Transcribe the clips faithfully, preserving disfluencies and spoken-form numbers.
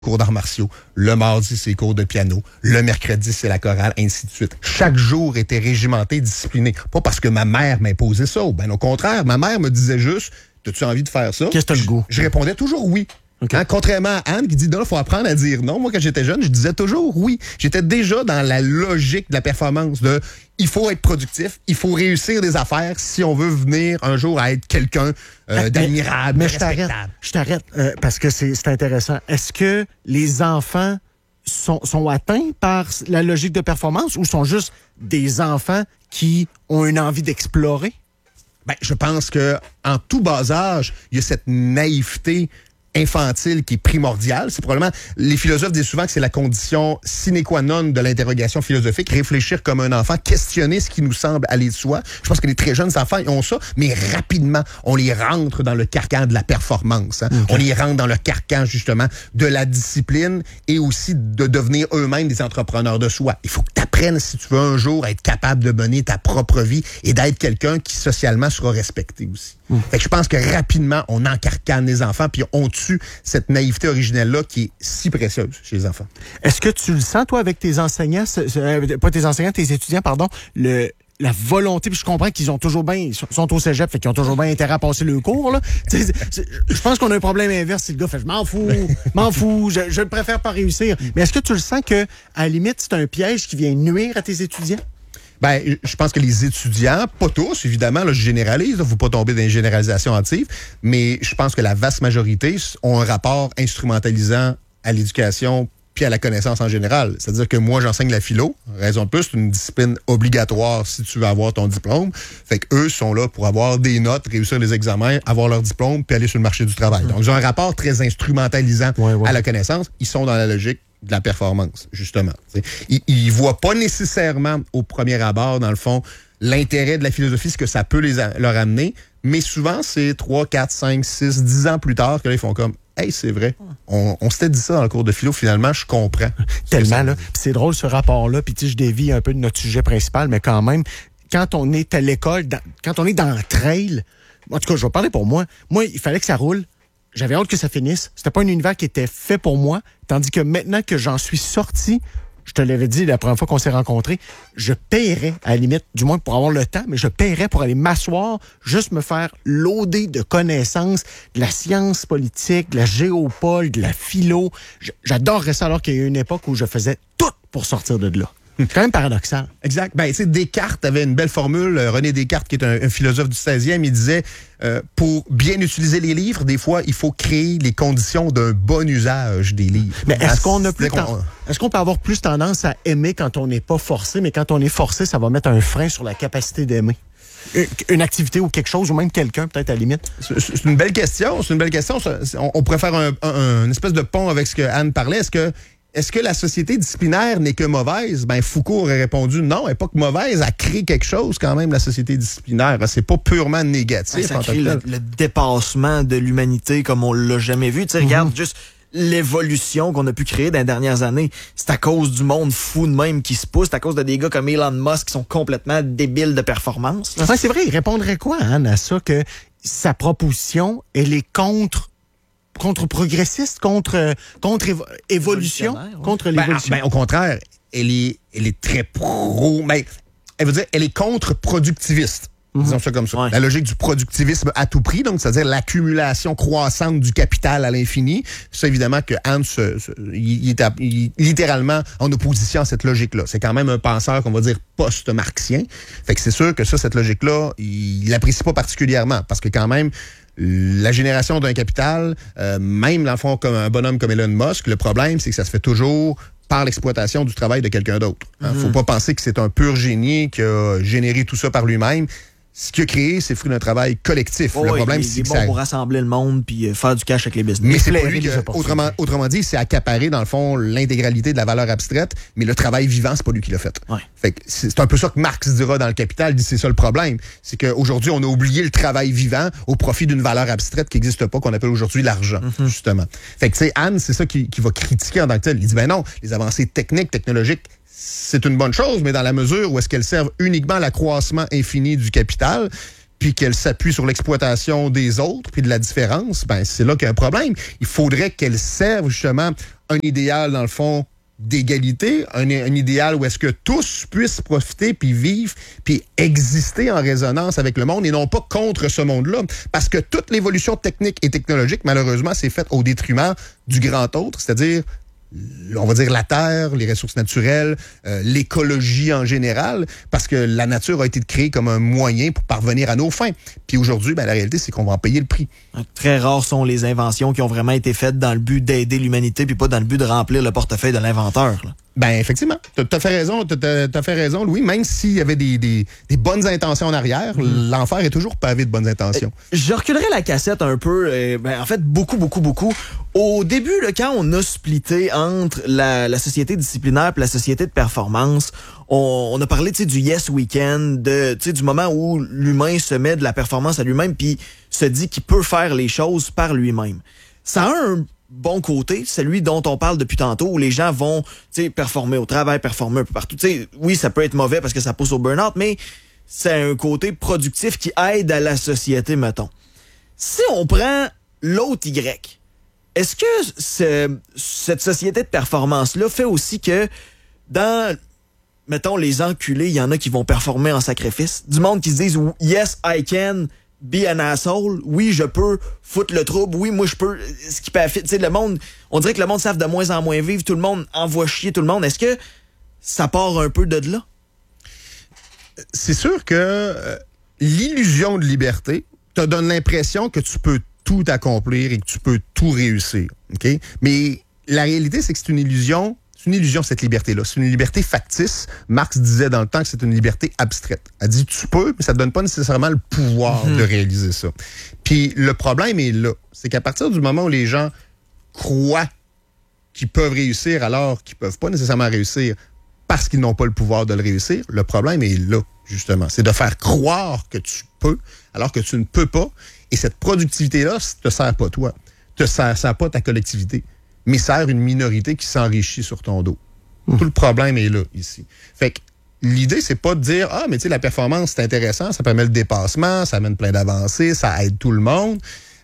cours d'arts martiaux. Le mardi, c'est cours de piano. Le mercredi, c'est la chorale, ainsi de suite. Chaque jour était régimenté, discipliné. Pas parce que ma mère m'imposait ça. Ben, au contraire, ma mère me disait juste, as-tu envie de faire ça? Qu'est-ce que t'as le goût? Je répondais toujours oui. Okay. Hein, contrairement à Anne qui dit, non, il faut apprendre à dire non. Moi, quand j'étais jeune, je disais toujours oui. J'étais déjà dans la logique de la performance de, il faut être productif, il faut réussir des affaires si on veut venir un jour à être quelqu'un euh, d'admirable, mais, mais je t'arrête, je t'arrête euh, parce que c'est, c'est intéressant. Est-ce que les enfants sont, sont atteints par la logique de performance ou sont juste des enfants qui ont une envie d'explorer? Ben, je pense que en tout bas âge, il y a cette naïveté infantile qui est primordiale. C'est probablement, les philosophes disent souvent que c'est la condition sine qua non de l'interrogation philosophique, réfléchir comme un enfant, questionner ce qui nous semble aller de soi. Je pense que les très jeunes enfants, ils ont ça, mais rapidement, on les rentre dans le carcan de la performance. Hein. Okay. On les rentre dans le carcan, justement, de la discipline et aussi de devenir eux-mêmes des entrepreneurs de soi. Il faut que tu apprennes, si tu veux un jour, à être capable de mener ta propre vie et d'être quelqu'un qui, socialement, sera respecté aussi. Mmh. Fait que je pense que rapidement, on encarcane les enfants puis on tue cette naïveté originelle-là qui est si précieuse chez les enfants. Est-ce que tu le sens, toi, avec tes enseignants, euh, pas tes enseignants, tes étudiants, pardon, le... la volonté, puis je comprends qu'ils ont toujours bien, ils sont au cégep, fait qu'ils ont toujours bien intérêt à passer le cours, là. C'est, c'est, je pense qu'on a un problème inverse, si le gars fait, je m'en fous, m'en fous, je, je préfère pas réussir. Mais est-ce que tu le sens que, à la limite, c'est un piège qui vient nuire à tes étudiants? Ben, je pense que les étudiants, pas tous, évidemment, là, je généralise, il ne faut pas tomber dans une généralisation hâtive, mais je pense que la vaste majorité ont un rapport instrumentalisant à l'éducation puis à la connaissance en général. C'est-à-dire que moi, j'enseigne la philo. Raison de plus, c'est une discipline obligatoire si tu veux avoir ton diplôme. Fait qu'eux sont là pour avoir des notes, réussir les examens, avoir leur diplôme, puis aller sur le marché du travail. Donc, ils ont un rapport très instrumentalisant ouais, ouais. à la connaissance. Ils sont dans la logique de la performance, justement. Ils ne voient pas nécessairement, au premier abord, dans le fond, l'intérêt de la philosophie, ce que ça peut les a- leur amener, mais souvent, c'est trois, quatre, cinq, six, dix ans plus tard que là, ils font comme « Hey, c'est vrai, on, on s'était dit ça dans le cours de philo, finalement, je comprends. » Tellement, là. Puis c'est drôle, ce rapport-là, puis tu sais, je dévie un peu de notre sujet principal, mais quand même, quand on est à l'école, dans, quand on est dans le trail, en tout cas, je vais parler pour moi, moi, il fallait que ça roule. J'avais hâte que ça finisse. C'était pas un univers qui était fait pour moi. Tandis que maintenant que j'en suis sorti, je te l'avais dit la première fois qu'on s'est rencontrés, je paierais, à la limite, du moins pour avoir le temps, mais je paierais pour aller m'asseoir, juste me faire loader de connaissances, de la science politique, de la géopole, de la philo. J'adorerais ça alors qu'il y a eu une époque où je faisais tout pour sortir de là. C'est quand même paradoxal. Exact. Ben, tu sais, Descartes avait une belle formule. René Descartes, qui est un, un philosophe du seizième, il disait euh, pour bien utiliser les livres, des fois, il faut créer les conditions d'un bon usage des livres. Mais est-ce ah, qu'on a plus ten... est-ce qu'on peut avoir plus tendance à aimer quand on n'est pas forcé, mais quand on est forcé, ça va mettre un frein sur la capacité d'aimer? Une activité ou quelque chose, ou même quelqu'un, peut-être à la limite? C'est une belle question. C'est une belle question. On, on pourrait faire un, un, un espèce de pont avec ce que Anne parlait. Est-ce que Est-ce que la société disciplinaire n'est que mauvaise? Ben, Foucault aurait répondu non, elle n'est pas que mauvaise, elle crée quelque chose quand même, la société disciplinaire. C'est pas purement négatif. Ça crée le, le dépassement de l'humanité comme on l'a jamais vu. Tu sais, mm-hmm. Regarde juste l'évolution qu'on a pu créer dans les dernières années. C'est à cause du monde fou de même qui se pousse, c'est à cause de des gars comme Elon Musk qui sont complètement débiles de performance. Enfin, c'est vrai, il répondrait quoi, Anne, à ça, que sa proposition, elle est contre contre-progressiste, contre, contre évo- évolution, ouais. contre l'évolution. Ben, ben, au contraire, elle est, elle est très pro... Ben, elle veut dire, elle est contre-productiviste. Mm-hmm. Disons ça comme ça. Ouais. La logique du productivisme à tout prix, donc c'est-à-dire l'accumulation croissante du capital à l'infini. Ça, évidemment, que Hans, se, se, il, il est à, il, littéralement en opposition à cette logique-là. C'est quand même un penseur, qu'on va dire, post-marxien. Fait que c'est sûr que ça, cette logique-là, il l'apprécie pas particulièrement, parce que quand même, la génération d'un capital, euh, même dans le fond, comme un bonhomme comme Elon Musk, le problème, c'est que ça se fait toujours par l'exploitation du travail de quelqu'un d'autre. Il ne mm-hmm. faut pas penser que c'est un pur génie qui a généré tout ça par lui-même. Ce qu'il a créé, c'est fruit d'un travail collectif. Oh, le problème, il, c'est il que est bon ça... pour rassembler le monde puis euh, faire du cash avec les business. Mais c'est pas lui que, autrement, autrement dit, c'est accaparer, dans le fond, l'intégralité de la valeur abstraite, mais le travail vivant, c'est pas lui qui l'a fait. Ouais. Fait que c'est un peu ça que Marx dira dans le Capital, il dit c'est ça le problème. C'est qu'aujourd'hui, on a oublié le travail vivant au profit d'une valeur abstraite qui n'existe pas, qu'on appelle aujourd'hui l'argent, mm-hmm. justement. Fait que, tu sais, Anne, c'est ça qui, qui va critiquer en tant que tel. Il dit, ben non, les avancées techniques, technologiques, c'est une bonne chose, mais dans la mesure où est-ce qu'elles servent uniquement à l'accroissement infini du capital, puis qu'elle s'appuie sur l'exploitation des autres, puis de la différence, ben c'est là qu'il y a un problème. Il faudrait qu'elle serve justement un idéal, dans le fond, d'égalité, un, un idéal où est-ce que tous puissent profiter, puis vivre, puis exister en résonance avec le monde et non pas contre ce monde-là. Parce que toute l'évolution technique et technologique, malheureusement, c'est faite au détriment du grand autre, c'est-à-dire, on va dire la terre, les ressources naturelles, euh, l'écologie en général, parce que la nature a été créée comme un moyen pour parvenir à nos fins. Puis aujourd'hui, ben, la réalité, c'est qu'on va en payer le prix. Très rares sont les inventions qui ont vraiment été faites dans le but d'aider l'humanité, puis pas dans le but de remplir le portefeuille de l'inventeur, là. Ben effectivement, t'as, t'as fait raison, t'as, t'as fait raison, Louis. Même s'il y avait des, des, des bonnes intentions en arrière, mmh. l'enfer est toujours pavé de bonnes intentions. Euh, je reculerai la cassette un peu, euh, ben, en fait beaucoup, beaucoup, beaucoup. Au début, là, quand on a splitté entre la, la société disciplinaire et la société de performance, on, on a parlé du Yes Weekend, de, du moment où l'humain se met de la performance à lui-même puis se dit qu'il peut faire les choses par lui-même. Ça a un bon côté, celui dont on parle depuis tantôt, où les gens vont performer au travail, performer un peu partout. T'sais, oui, ça peut être mauvais parce que ça pousse au burn-out, mais c'est un côté productif qui aide à la société, mettons. Si on prend l'autre Y, est-ce que ce, cette société de performance-là fait aussi que dans, mettons, les enculés, il y en a qui vont performer en sacrifice? Du monde qui se disent « Yes, I can », be an asshole, oui, je peux foutre le trouble, oui, moi, je peux, ce qui peut affecter, tu sais, le monde, on dirait que le monde savent de moins en moins vivre, tout le monde envoie chier tout le monde. Est-ce que ça part un peu de là? C'est sûr que euh, l'illusion de liberté te donne l'impression que tu peux tout accomplir et que tu peux tout réussir, OK? Mais la réalité, c'est que c'est une illusion. C'est une illusion, cette liberté-là. C'est une liberté factice. Marx disait dans le temps que c'est une liberté abstraite. Elle dit tu peux, mais ça ne te donne pas nécessairement le pouvoir mmh. de réaliser ça. Puis le problème est là. C'est qu'à partir du moment où les gens croient qu'ils peuvent réussir alors qu'ils ne peuvent pas nécessairement réussir parce qu'ils n'ont pas le pouvoir de le réussir, le problème est là, justement. C'est de faire croire que tu peux alors que tu ne peux pas. Et cette productivité-là ne te sert pas toi. Ne te sert, sert pas ta collectivité, mais sert une minorité qui s'enrichit sur ton dos. Mmh. Tout le problème est là, ici. Fait que l'idée, c'est pas de dire « Ah, mais tu sais, la performance, c'est intéressant, ça permet le dépassement, ça amène plein d'avancées, ça aide tout le monde. Euh, »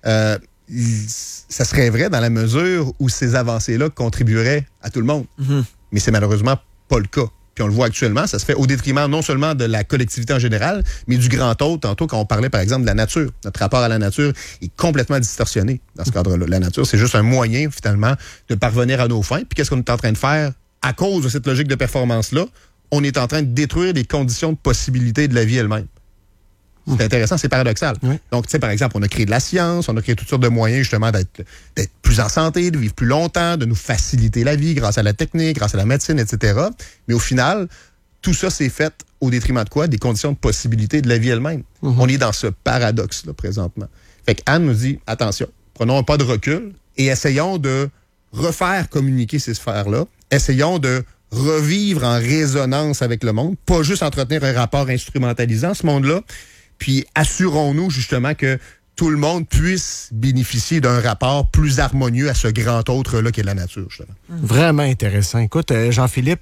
Ça serait vrai dans la mesure où ces avancées-là contribueraient à tout le monde. Mmh. Mais c'est malheureusement pas le cas. Puis on le voit actuellement, ça se fait au détriment non seulement de la collectivité en général, mais du grand autre. Tantôt, quand on parlait, par exemple, de la nature. Notre rapport à la nature est complètement distorsionné dans ce cadre-là. La nature, c'est juste un moyen, finalement, de parvenir à nos fins. Puis qu'est-ce qu'on est en train de faire à cause de cette logique de performance-là? On est en train de détruire les conditions de possibilité de la vie elle-même. C'est intéressant, c'est paradoxal. Oui. Donc, tu sais, par exemple, on a créé de la science, on a créé toutes sortes de moyens, justement, d'être, d'être plus en santé, de vivre plus longtemps, de nous faciliter la vie grâce à la technique, grâce à la médecine, et cetera. Mais au final, tout ça s'est fait au détriment de quoi? Des conditions de possibilité de la vie elle-même. Mm-hmm. On est dans ce paradoxe-là, présentement. Fait qu'Anne nous dit, attention, prenons un pas de recul et essayons de refaire communiquer ces sphères-là. Essayons de revivre en résonance avec le monde, pas juste entretenir un rapport instrumentalisant, ce monde-là. Puis assurons-nous justement que tout le monde puisse bénéficier d'un rapport plus harmonieux à ce grand autre-là qu'est la nature, justement. Vraiment intéressant. Écoute, euh, Jean-Philippe,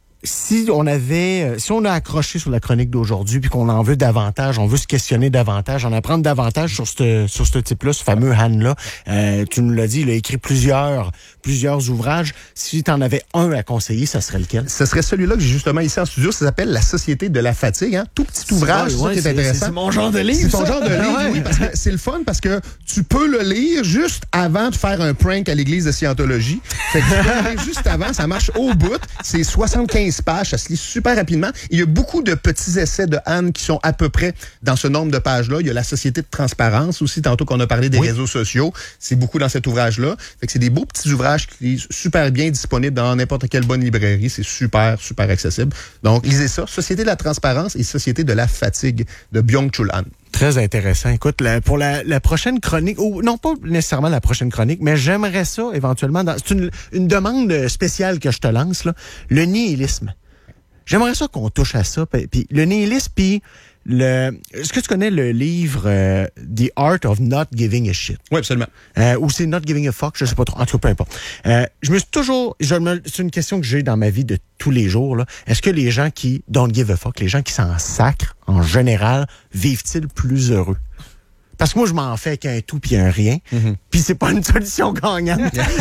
si on avait, si on a accroché sur la chronique d'aujourd'hui puis qu'on en veut davantage, on veut se questionner davantage, en apprendre davantage sur ce sur ce type-là, ce fameux Han-là, euh, tu nous l'as dit, il a écrit plusieurs plusieurs ouvrages. Si tu en avais un à conseiller, ça serait lequel? Ce serait celui-là que j'ai justement ici en studio. Ça s'appelle La Société de la fatigue. Hein? Tout petit ouvrage, c'est, ouais, ça qui est, est intéressant. C'est mon genre de livre. C'est ton genre de livre, ouais. Oui, parce que c'est le fun parce que tu peux le lire juste avant de faire un prank à l'église de Scientologie. Fait que tu peux le lire juste avant, ça marche au bout. C'est soixante-quinze pages, ça se lit super rapidement. Il y a beaucoup de petits essais de Han qui sont à peu près dans ce nombre de pages-là. Il y a La Société de transparence aussi, tantôt qu'on a parlé des oui. réseaux sociaux. C'est beaucoup dans cet ouvrage-là. Fait que c'est des beaux petits ouvrages qui sont super bien disponibles dans n'importe quelle bonne librairie. C'est super, super accessible. Donc, lisez ça. Société de la transparence et Société de la fatigue de Byung-Chul Han. Très intéressant. Écoute, la, pour la, la prochaine chronique, ou non pas nécessairement la prochaine chronique, mais j'aimerais ça éventuellement, dans, c'est une, une demande spéciale que je te lance, là, le nihilisme. J'aimerais ça qu'on touche à ça. Puis le nihilisme, puis le... Est-ce que tu connais le livre euh, The Art of Not Giving a Shit? Oui, absolument. Euh, ou c'est Not Giving a Fuck, je sais pas trop. En tout cas, peu importe. Euh, je me suis toujours... Je me, c'est une question que j'ai dans ma vie de tous les jours. Là. Est-ce que les gens qui don't give a fuck, les gens qui s'en sacrent, en général, vivent-ils plus heureux? Parce que moi, je m'en fais qu'un tout puis un rien. Mm-hmm. Puis c'est pas une solution gagnante. fait,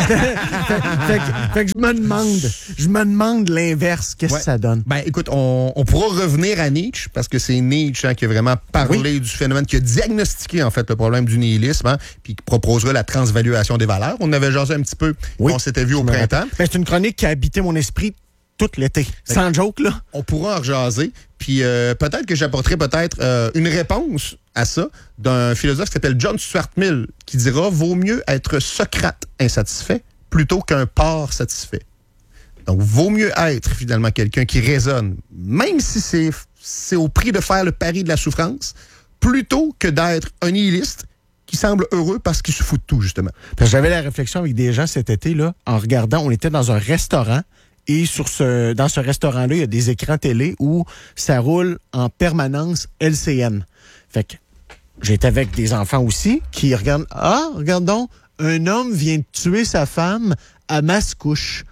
fait, que, fait que je me demande, je me demande l'inverse. Qu'est-ce ouais. que ça donne? Ben, écoute, on, on pourra revenir à Nietzsche, parce que c'est Nietzsche hein, qui a vraiment parlé oui. du phénomène, qui a diagnostiqué, en fait, le problème du nihilisme, hein, puis qui proposera la transvaluation des valeurs. On avait jasé un petit peu, oui. on s'était vu au printemps. Ben, c'est une chronique qui a habité mon esprit tout l'été. Ben, sans joke, là. On pourra en rejaser. Puis euh, peut-être que j'apporterai peut-être euh, une réponse à ça d'un philosophe qui s'appelle John Stuart Mill, qui dira « Vaut mieux être Socrate insatisfait plutôt qu'un porc satisfait ». Donc, vaut mieux être finalement quelqu'un qui raisonne, même si c'est, c'est au prix de faire le pari de la souffrance, plutôt que d'être un nihiliste qui semble heureux parce qu'il se fout de tout, justement. Parce que j'avais la réflexion avec des gens cet été, là, en regardant, on était dans un restaurant, et sur ce, dans ce restaurant-là, il y a des écrans télé où ça roule en permanence L C N. Fait que j'étais avec des enfants aussi qui regardent, ah, regardons, un homme vient de tuer sa femme à Mascouche.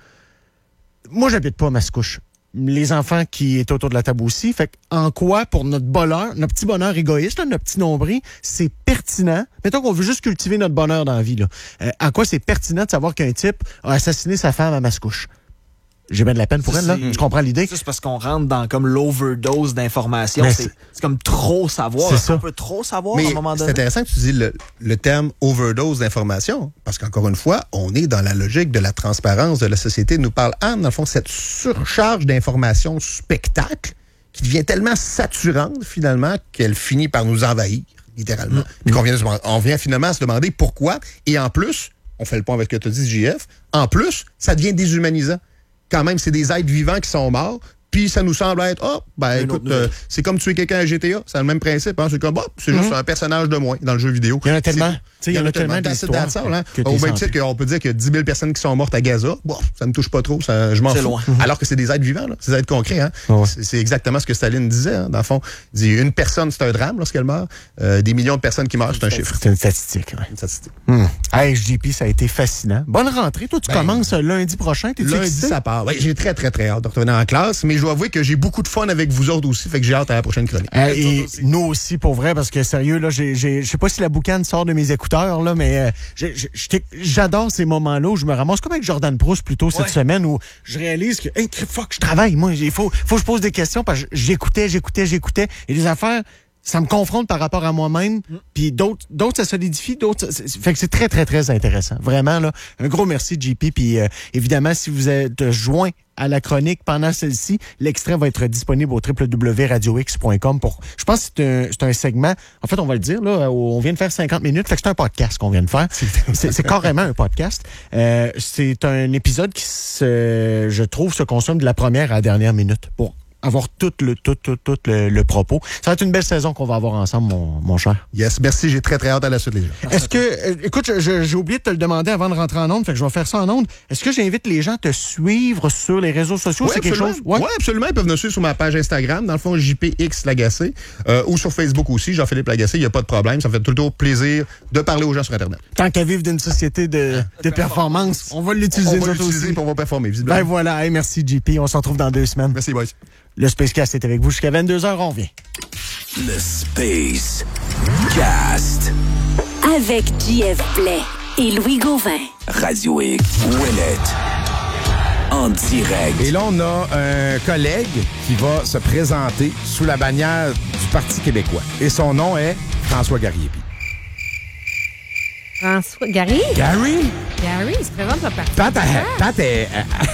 Moi, j'habite pas à Mascouche. Les enfants qui étaient autour de la table aussi. Fait en quoi, pour notre bonheur, notre petit bonheur égoïste, là, notre petit nombril, c'est pertinent. Mettons qu'on veut juste cultiver notre bonheur dans la vie, là. Euh, en quoi c'est pertinent de savoir qu'un type a assassiné sa femme à Mascouche? J'ai bien de la peine pour ça, elle, là. Tu comprends l'idée? Ça, c'est parce qu'on rentre dans comme l'overdose d'informations. C'est, c'est, c'est comme trop savoir. C'est ça. On peut trop savoir mais à un moment donné. C'est intéressant que tu dis le, le terme overdose d'informations. Parce qu'encore une fois, on est dans la logique de la transparence de la société. Nous parle Anne, dans le fond, cette surcharge d'informations spectacle qui devient tellement saturante, finalement, qu'elle finit par nous envahir, littéralement. Mmh. Puis qu'on vient, on vient finalement à se demander pourquoi. Et en plus, on fait le point avec ce que tu as dit, J F, en plus, ça devient déshumanisant. Quand même, c'est des êtres vivants qui sont morts, puis ça nous semble être, oh, ben une écoute, euh, c'est comme tuer quelqu'un à G T A, c'est le même principe, hein, c'est comme, oh, c'est juste mm-hmm. un personnage de moins dans le jeu vidéo. Il y en a tellement, il y en a tellement d'histoires. Hein? Au même titre qu'on peut dire qu'il y a dix mille personnes qui sont mortes à Gaza, bon, ça me touche pas trop, ça, je m'en c'est fous. Loin. Alors que c'est des êtres vivants, là, c'est des êtres concrets. Hein? Oh ouais. c'est, c'est exactement ce que Staline disait, hein, dans le fond. Il dit, une personne, c'est un drame lorsqu'elle meurt, euh, des millions de personnes qui meurent, c'est un chiffre. C'est une statistique. Ouais. Une statistique. Hum. Hey, J P, ça a été fascinant. Bonne rentrée. Toi, tu ben, commences lundi prochain, t'es-tu Lundi, excité? ça part. Ouais, j'ai très, très, très hâte de retourner en classe, mais je dois avouer que j'ai beaucoup de fun avec vous autres aussi, fait que j'ai hâte à la prochaine chronique. Euh, et aussi. Nous aussi, pour vrai, parce que sérieux, là, j'ai, j'ai, je sais pas si la boucane sort de mes écouteurs, là, mais euh, j'ai, j'ai, j'adore ces moments-là où je me ramasse comme avec Jordan Proust plutôt ouais. cette semaine où je réalise que, hey, fuck, je travaille, moi, il faut, faut que je pose des questions parce que j'écoutais, j'écoutais, j'écoutais, et les affaires, ça me confronte par rapport à moi-même, mm. puis d'autres, d'autres, ça solidifie, d'autres, ça, fait que c'est très, très, très intéressant. Vraiment, là, un gros merci, J P, puis euh, évidemment, si vous êtes joint à la chronique pendant celle-ci, l'extrait va être disponible au w w w point radio x point com pour, je pense que c'est un, c'est un segment, en fait, on va le dire, là, on vient de faire cinquante minutes, fait que c'est un podcast qu'on vient de faire. C'est, c'est carrément un podcast. Euh, c'est un épisode qui, se, je trouve, se consomme de la première à la dernière minute pour avoir tout le tout tout tout le, le propos. Ça va être une belle saison qu'on va avoir ensemble, mon, mon cher. Yes, merci, j'ai très très hâte à la suite, les gens. Est-ce que, euh, écoute, je, j'ai oublié de te le demander avant de rentrer en onde, fait que je vais faire ça en onde. Est-ce que j'invite les gens à te suivre sur les réseaux sociaux? Oui, c'est quelque chose? Oui, ouais, absolument. Ils peuvent nous suivre sur ma page Instagram, dans le fond, J P X Lagacé, euh, ou sur Facebook aussi, Jean-Philippe Lagacé, il n'y a pas de problème. Ça me fait tout le temps plaisir de parler aux gens sur Internet. Tant qu'à vivre d'une société de, de performance, on va l'utiliser. On va l'utiliser aussi. Pour pouvoir performer, visiblement. Ben voilà, hey, merci J P, on se retrouve dans deux semaines. Merci, boys. Le Spacecast est avec vous jusqu'à vingt-deux heures, on revient. Le Space Cast. Avec J F Blais et Louis Gauvin. Radio X, Ouellette. En direct. Et là, on a un collègue qui va se présenter sous la bannière du Parti québécois. Et son nom est François Garriépi. François... Gary? Gary? Gary, il se présente le parti. Pat, Pat est...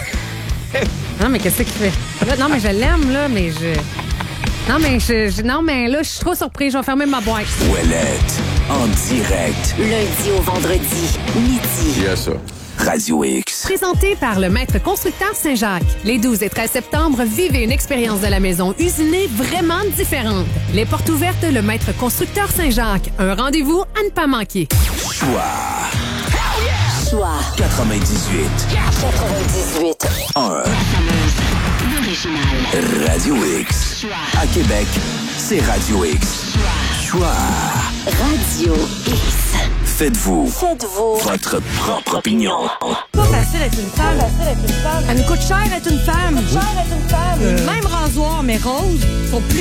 Non, mais qu'est-ce qu'il fait? Là, non, mais je l'aime, là, mais je... Non, mais je, je... Non, mais là, je suis trop surprise. Je vais fermer ma boîte. Ouellette, en direct. Lundi au vendredi, midi. Il y a ça. Radio X. Présenté par le Maître Constructeur Saint-Jacques. Les douze et treize septembre, vivez une expérience de la maison usinée vraiment différente. Les portes ouvertes, le Maître Constructeur Saint-Jacques. Un rendez-vous à ne pas manquer. Choix. Choix. quatre-vingt-dix-huit. quatre-vingt-dix-huit. un. Radio X. À Québec, c'est Radio X. Choix. Radio X. Faites-vous. Faites-vous. Votre propre opinion. Pas facile être une femme. Pas facile être une femme. Elle nous coûte cher être une femme. Cher être une femme. Même rasoir, mais rose, sont plus